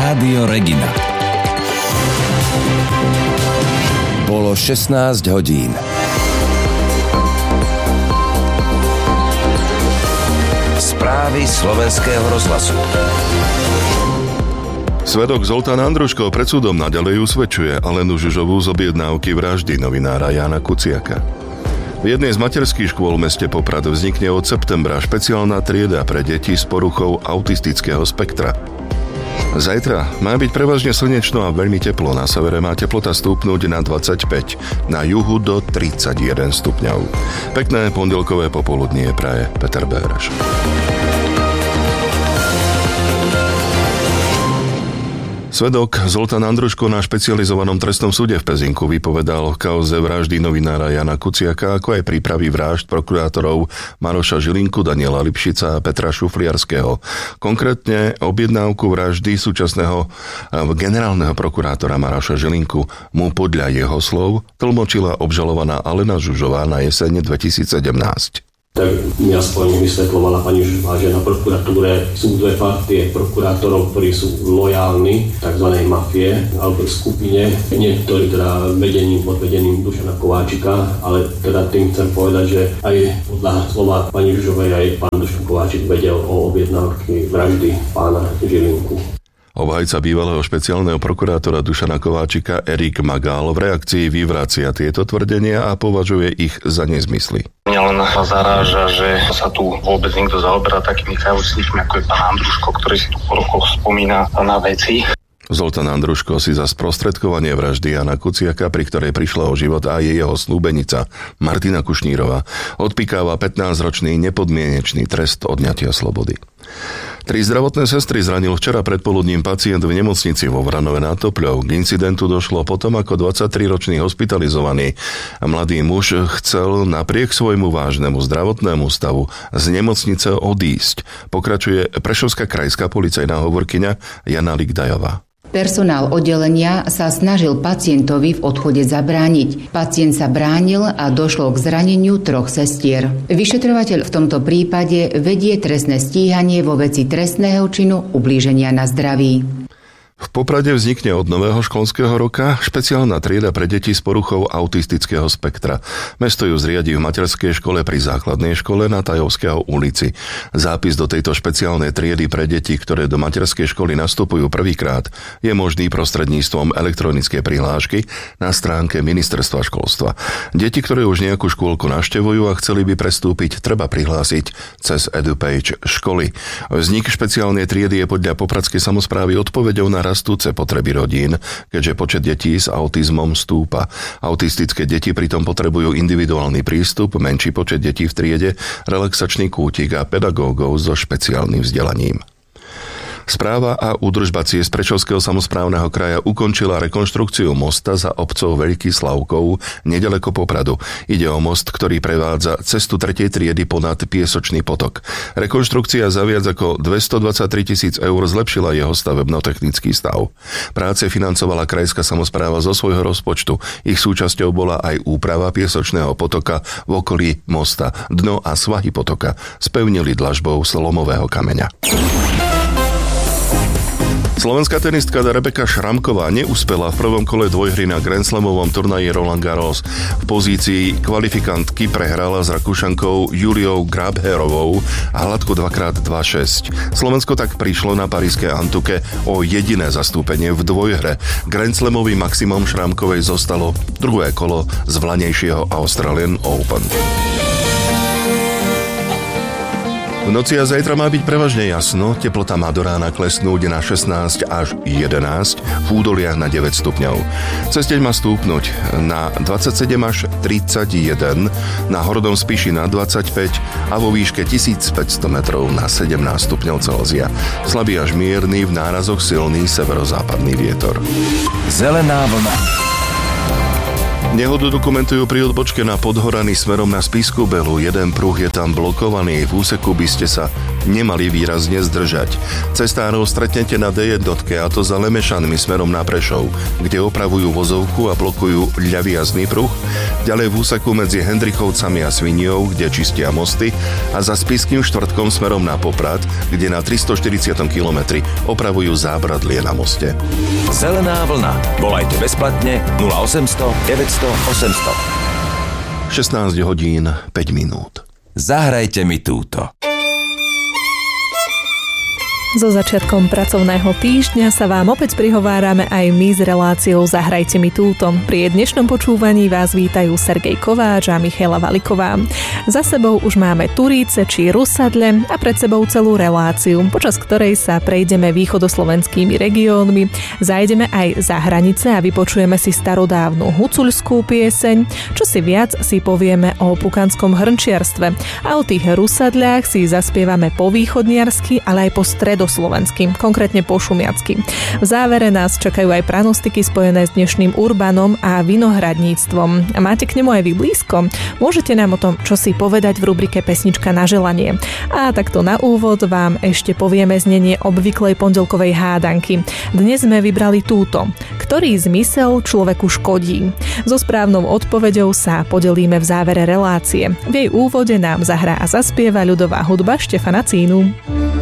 Rádio Regina. Bolo 16 hodín. Správy Slovenského rozhlasu. Svedok Zoltán Andruško pred súdom naďalej usvedčuje Alenu Žužovú z objednávky vraždy novinára Jána Kuciaka. V jednej z materských škôl v meste Poprad vznikne od septembra špeciálna trieda pre deti s poruchou autistického spektra. Zajtra má byť prevažne slnečno a veľmi teplo. Na severe má teplota stúpnuť na 25, na juhu do 31 stupňov. Pekné pondelkové popoludnie praje Peter Béreš. Svedok Zoltán Andruško na špecializovanom trestnom súde v Pezinku vypovedal v kauze vraždy novinára Jána Kuciaka, ako aj prípravy vražd prokurátorov Maroša Žilinku, Daniela Lipšica a Petra Šufliarského. Konkrétne objednávku vraždy súčasného generálneho prokurátora Maroša Žilinku mu podľa jeho slov tlmočila obžalovaná Alena Žužová na jeseň 2017. Tak mi aspoň vysvetľovala pani Žužová, že na prokuratúre sú dve partie prokurátorov, ktorí sú lojálni tzv. Mafie alebo skupine, niektorí teda vedením, podvedením Dušana Kováčika, ale teda tým chcem povedať, že aj podľa slova pani Žužovej aj pán Dušan Kováčik vedel o objednávke vraždy pána Žilinku. Obhajca bývalého špeciálneho prokurátora Dušana Kováčika Erik Magál v reakcii vyvracia tieto tvrdenia a považuje ich za nezmysly. Mňa len zaráža, že sa tu vôbec niekto zaoberá takými kauzíkmi, ako je pán Andruško, ktorý si tu po rokoch spomína na veci. Zoltán Andruško si za sprostredkovanie vraždy Jána Kuciaka, pri ktorej prišla o život aj jeho snúbenica Martina Kušnírova, odpikáva 15-ročný nepodmienečný trest odňatia slobody. 3 zdravotné sestry zranil včera predpoludním pacient v nemocnici vo Vranove nad Topľou. K incidentu došlo potom, ako 23-ročný hospitalizovaný mladý muž chcel napriek svojmu vážnemu zdravotnému stavu z nemocnice odísť. Pokračuje prešovská krajská policajná hovorkyňa Jana Ligdajová. Personál oddelenia sa snažil pacientovi v odchode zabrániť. Pacient sa bránil a došlo k zraneniu 3 sestier. Vyšetrovateľ v tomto prípade vedie trestné stíhanie vo veci trestného činu ublíženia na zdraví. V Poprade vznikne od nového školského roka špeciálna trieda pre deti s poruchou autistického spektra. Mesto ju zriadí v materskej škole pri základnej škole na Tajovského ulici. Zápis do tejto špeciálnej triedy pre deti, ktoré do materskej školy nastupujú prvýkrát, je možný prostredníctvom elektronickej prihlášky na stránke Ministerstva školstva. Deti, ktoré už nejakú škôlku navštevujú a chceli by prestúpiť, treba prihlásiť cez EduPage školy. Vznik špeciálnej triedy je podľa popradskej samosprávy odpoveďou na rastúce potreby rodín, keďže počet detí s autizmom stúpa. Autistické deti pritom potrebujú individuálny prístup, menší počet detí v triede, relaxačný kútik a pedagógov so špeciálnym vzdelaním. Správa a údržba ciest Prešovského samosprávneho kraja ukončila rekonštrukciu mosta za obcov Veľký Slavkov nedaleko Popradu. Ide o most, ktorý prevádza cestu 3. triedy ponad Piesočný potok. Rekonštrukcia za viac ako 223 000 eur zlepšila jeho stavebno-technický stav. Práce financovala krajská samospráva zo svojho rozpočtu. Ich súčasťou bola aj úprava Piesočného potoka v okolí mosta. Dno a svahy potoka spevnili dlažbou slomového kameňa. Slovenská tenistka Rebeka Šramková neúspela v prvom kole dvojhry na Grand Slamovom turnaji Roland Garros. V pozícii kvalifikantky prehrala s Rakúšankou Juliou Grabherovou a hladko 2x2-6. Slovensko tak prišlo na parískej Antuke o jediné zastúpenie v dvojhre. Grand Slamovým maximum Šramkovej zostalo druhé kolo z vlanejšieho Australian Open. V noci a zajtra má byť prevažne jasno, teplota má do rána klesnúť na 16 až 11, v údoliach na 9 stupňov. Cez deň má stúpnuť na 27 až 31, na Hornom Spiši na 25 a vo výške 1500 metrov na 17 stupňov Celzia. Slabý až mierny, v nárazoch silný severozápadný vietor. Zelená vlna. Nehodu dokumentujú pri odbočke na Podhorany smerom na Spišskú Belu. Jeden pruh je tam blokovaný. V úseku by ste sa nemali výrazne zdržať. Cestárov stretnete na D1, a to za Lemešanmi smerom na Prešov, kde opravujú vozovku a blokujú ľavý jazdný pruh, ďalej v úseku medzi Hendrichovcami a Sviniou, kde čistia mosty, a za Spišským štvrtkom smerom na Poprad, kde na 340 kilometri opravujú zábradlie na moste. Zelená vlna. Volajte bezplatne 0800 900 800. 16 hodín 5 minút. Zahrajte mi túto. So začiatkom pracovného týždňa sa vám opäť prihovárame aj my s reláciou Zahrajte mi túto. Pri dnešnom počúvaní vás vítajú Sergej Kováč a Michaela Valiková. Za sebou už máme Turíce či Rusadle a pred sebou celú reláciu, počas ktorej sa prejdeme východoslovenskými regiónmi, zajdeme aj za hranice a vypočujeme si starodávnu hucuľskú pieseň, čo si viac si povieme o pukanskom hrnčiarstve a o tých Rusadliach si zaspievame po východniarsky, ale aj po stredoslovensky, konkrétne po šumiacky. V závere nás čakajú aj pranostiky spojené s dnešným urbanom a vinohradníctvom. A máte k nemu aj vy blízko? Môžete nám o tom čosi povedať v rubrike Pesnička na želanie. A takto na úvod vám ešte povieme znenie obvyklej pondelkovej hádanky. Dnes sme vybrali túto. Ktorý zmysel človeku škodí? So správnou odpoveďou sa podelíme v závere relácie. V jej úvode nám zahrá a zaspieva ľudová hudba Štefana Cínu.